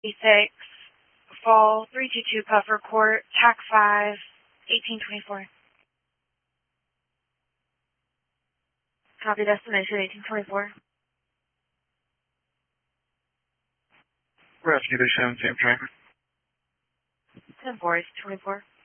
36, Fall 322 Puffer Court, TAC 5, 1824. Copy destination 1824. Rescue 7, same train. 10-4, 1824.